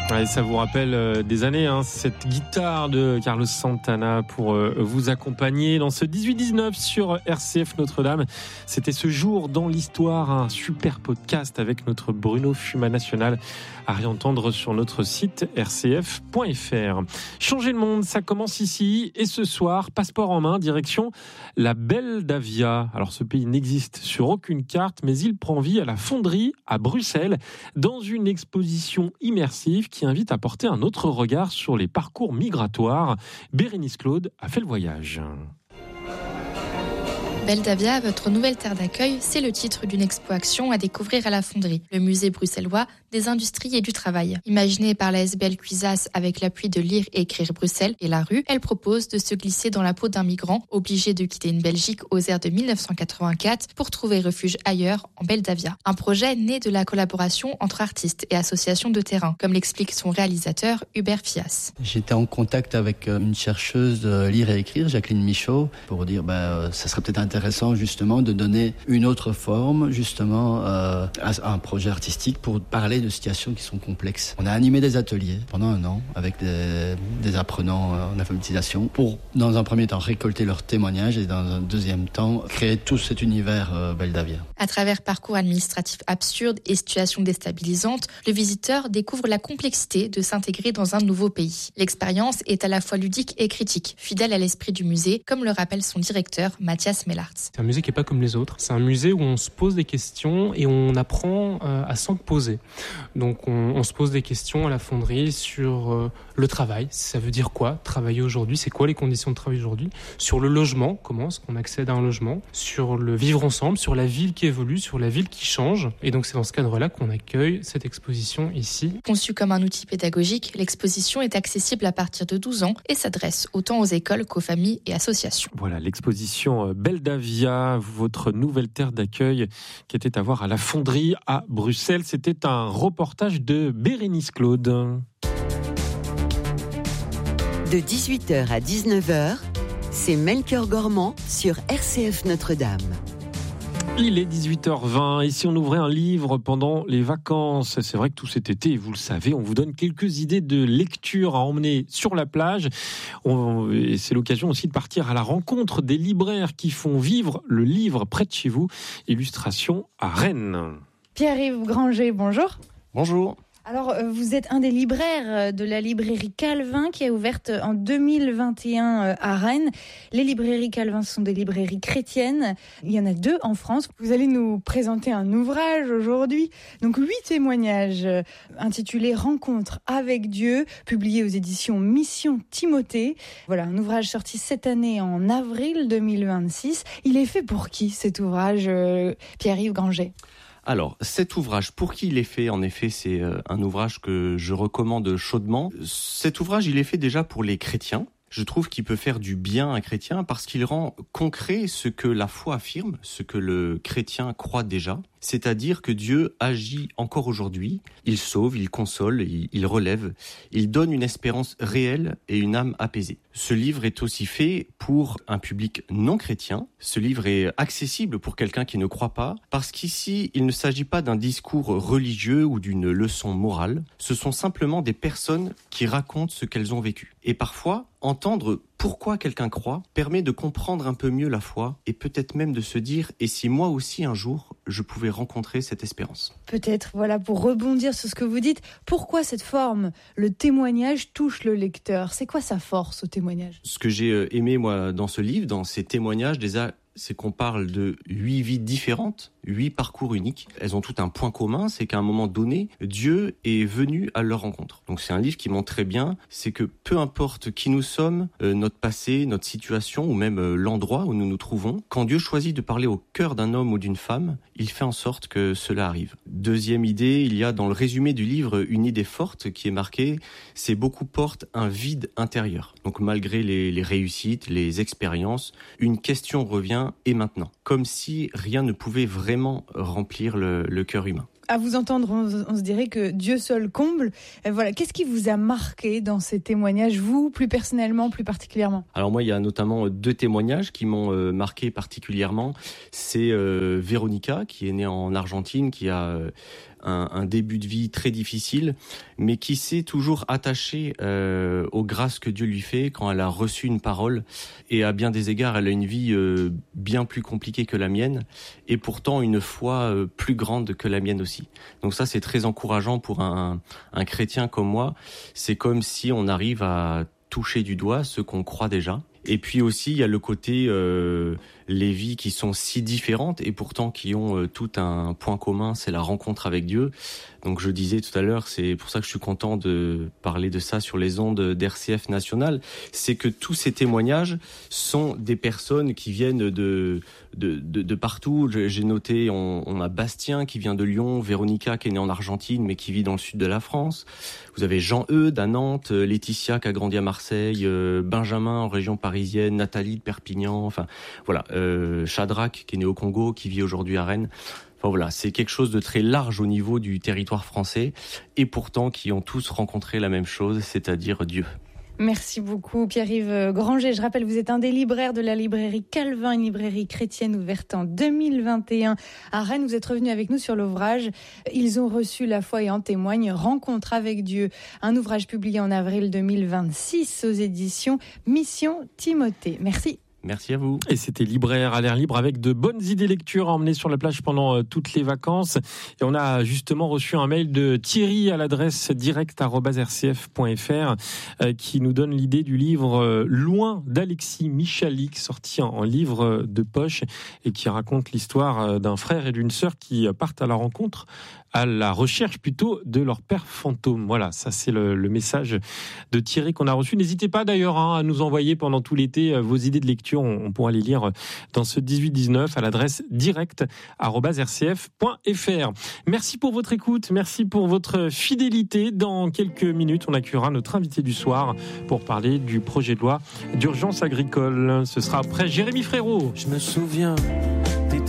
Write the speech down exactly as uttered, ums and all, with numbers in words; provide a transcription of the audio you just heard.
Ouais, ça vous rappelle euh, des années, hein, cette guitare de Carlos Santana pour euh, vous accompagner dans ce dix-huit dix-neuf sur R C F Notre-Dame. C'était ce jour dans l'histoire, un super podcast avec notre Bruno Fuma National à réentendre sur notre site r c f point f r. Changer le monde, ça commence ici et ce soir, passeport en main, direction la Beldavia. Alors ce pays n'existe sur aucune carte, mais il prend vie à la Fonderie à Bruxelles dans une exposition immersive qui invite à porter un autre regard sur les parcours migratoires. Bérénice Claude a fait le voyage. Beldavia, votre nouvelle terre d'accueil, c'est le titre d'une expo-action à découvrir à la Fonderie, le musée bruxellois des industries et du travail. Imaginée par la S B L Cuisas avec l'appui de Lire et Écrire Bruxelles et la rue, elle propose de se glisser dans la peau d'un migrant obligé de quitter une Belgique aux airs de dix-neuf cent quatre-vingt-quatre pour trouver refuge ailleurs, en Beldavia. Un projet né de la collaboration entre artistes et associations de terrain, comme l'explique son réalisateur Hubert Fias. J'étais en contact avec une chercheuse de Lire et Écrire, Jacqueline Michaud, pour dire bah, ça serait peut-être intéressant justement de donner une autre forme justement euh, à un projet artistique pour parler de situations qui sont complexes. On a animé des ateliers pendant un an avec des, des apprenants en alphabétisation pour dans un premier temps récolter leurs témoignages et dans un deuxième temps créer tout cet univers euh, Beldavia. À travers parcours administratifs absurdes et situations déstabilisantes, le visiteur découvre la complexité de s'intégrer dans un nouveau pays. L'expérience est à la fois ludique et critique, fidèle à l'esprit du musée, comme le rappelle son directeur Mathias Mellart. C'est un musée qui n'est pas comme les autres. C'est un musée où on se pose des questions et on apprend euh, à s'en poser. Donc on, on se pose des questions à la Fonderie sur euh, le travail. Ça veut dire quoi travailler aujourd'hui? C'est quoi les conditions de travail aujourd'hui? Sur le logement, comment est-ce qu'on accède à un logement? Sur le vivre ensemble, sur la ville qui évolue, sur la ville qui change. Et donc c'est dans ce cadre-là qu'on accueille cette exposition ici. Conçue comme un outil pédagogique, l'exposition est accessible à partir de douze ans et s'adresse autant aux écoles qu'aux familles et associations. Voilà, l'exposition Beldavia, votre nouvelle terre d'accueil qui était à voir à la Fonderie à Bruxelles. C'était un reportage de Bérénice Claude. De dix-huit heures à dix-neuf heures, c'est Melchior Gormand sur R C F Notre-Dame. Il est dix-huit heures vingt et si on ouvrait un livre pendant les vacances, c'est vrai que tout cet été, vous le savez, on vous donne quelques idées de lecture à emmener sur la plage. On, et c'est l'occasion aussi de partir à la rencontre des libraires qui font vivre le livre près de chez vous. Illustration à Rennes. Pierre-Yves Granger, bonjour. Bonjour. Alors, vous êtes un des libraires de la librairie Calvin qui est ouverte en deux mille vingt et un à Rennes. Les librairies Calvin sont des librairies chrétiennes. Il y en a deux en France. Vous allez nous présenter un ouvrage aujourd'hui. Donc, huit témoignages intitulés « Rencontre avec Dieu », publié aux éditions Mission Timothée. Voilà, un ouvrage sorti cette année en avril deux mille vingt-six. Il est fait pour qui, cet ouvrage, Pierre-Yves Granger ? Alors, cet ouvrage, pour qui il est fait? En effet, c'est un ouvrage que je recommande chaudement. Cet ouvrage, il est fait déjà pour les chrétiens. Je trouve qu'il peut faire du bien à un chrétien parce qu'il rend concret ce que la foi affirme, ce que le chrétien croit déjà. C'est-à-dire que Dieu agit encore aujourd'hui, il sauve, il console, il, il relève, il donne une espérance réelle et une âme apaisée. Ce livre est aussi fait pour un public non chrétien. Ce livre est accessible pour quelqu'un qui ne croit pas, parce qu'ici, il ne s'agit pas d'un discours religieux ou d'une leçon morale. Ce sont simplement des personnes qui racontent ce qu'elles ont vécu. Et parfois, entendre pourquoi quelqu'un croit permet de comprendre un peu mieux la foi et peut-être même de se dire « et si moi aussi un jour, je pouvais rencontrer cette espérance ?» Peut-être, voilà, pour rebondir sur ce que vous dites, pourquoi cette forme, le témoignage, touche le lecteur? C'est quoi sa force au témoignage? Ce que j'ai aimé, moi, dans ce livre, dans ces témoignages, déjà, c'est qu'on parle de huit vies différentes, huit parcours uniques. Elles ont tout un point commun, c'est qu'à un moment donné, Dieu est venu à leur rencontre. Donc c'est un livre qui montre très bien, c'est que peu importe qui nous sommes, euh, notre passé, notre situation ou même euh, l'endroit où nous nous trouvons, quand Dieu choisit de parler au cœur d'un homme ou d'une femme, il fait en sorte que cela arrive. Deuxième idée, il y a dans le résumé du livre une idée forte qui est marquée, c'est beaucoup portent un vide intérieur. Donc malgré les, les réussites, les expériences, une question revient, et maintenant, comme si rien ne pouvait vraiment remplir le, le cœur humain. À vous entendre, on, on se dirait que Dieu seul comble. Et voilà, qu'est-ce qui vous a marqué dans ces témoignages, vous, plus personnellement, plus particulièrement? Alors moi, il y a notamment deux témoignages qui m'ont euh, marqué particulièrement. C'est euh, Véronica, qui est née en Argentine, qui a euh, un, un début de vie très difficile, mais qui s'est toujours attachée euh, aux grâces que Dieu lui fait quand elle a reçu une parole. Et à bien des égards, elle a une vie euh, bien plus compliquée que la mienne, et pourtant une foi euh, plus grande que la mienne aussi. Donc ça, c'est très encourageant pour un, un chrétien comme moi. C'est comme si on arrive à toucher du doigt ce qu'on croit déjà. Et puis aussi, il y a le côté, euh, les vies qui sont si différentes et pourtant qui ont euh, tout un point commun, c'est la rencontre avec Dieu. Donc je disais tout à l'heure, c'est pour ça que je suis content de parler de ça sur les ondes d'R C F National, c'est que tous ces témoignages sont des personnes qui viennent de de, de, de partout. J'ai noté, on, on a Bastien qui vient de Lyon, Véronica qui est née en Argentine mais qui vit dans le sud de la France. Vous avez Jean-Eudes à Nantes, Laetitia qui a grandi à Marseille, euh, Benjamin en région parisienne, Nathalie de Perpignan, enfin voilà, euh, Shadrach qui est né au Congo, qui vit aujourd'hui à Rennes. Enfin voilà, c'est quelque chose de très large au niveau du territoire français et pourtant qui ont tous rencontré la même chose, c'est-à-dire Dieu. Merci beaucoup Pierre-Yves Granger. Je rappelle, vous êtes un des libraires de la librairie Calvin, une librairie chrétienne ouverte en deux mille vingt et un à Rennes. Vous êtes revenu avec nous sur l'ouvrage « Ils ont reçu la foi et en témoignent, rencontre avec Dieu », un ouvrage publié en avril deux mille vingt-six aux éditions Mission Timothée. Merci. Merci à vous. Et c'était Libraire à l'air libre avec de bonnes idées lecture à emmener sur la plage pendant euh, toutes les vacances. Et on a justement reçu un mail de Thierry à l'adresse direct arobase r c f point f r euh, qui nous donne l'idée du livre euh, Loin d'Alexis Michalik, sorti en, en livre de poche et qui raconte l'histoire euh, d'un frère et d'une sœur qui partent à la rencontre, à la recherche plutôt de leur père fantôme. Voilà, ça c'est le, le message de Thierry qu'on a reçu. N'hésitez pas d'ailleurs hein, à nous envoyer pendant tout l'été euh, vos idées de lecture. On, on pourra les lire dans ce dix-huit dix-neuf à l'adresse direct arobase r c f point f r. Merci pour votre écoute, merci pour votre fidélité. Dans quelques minutes, on accueillera notre invité du soir pour parler du projet de loi d'urgence agricole. Ce sera après Jérémy Frérot. Je me souviens